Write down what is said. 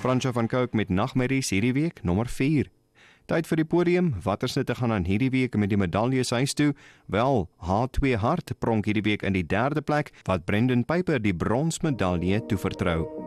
Fransjo van Cooke met Nagmerries hierdie week, nommer 4. Tyd vir die podium, Watersnitte gaan aan hierdie week met die medaljes huis toe. Wel, H2 Hart pronk hierdie week in die 3de plek, wat Brendan Piper die bronsmedalje toevertrou.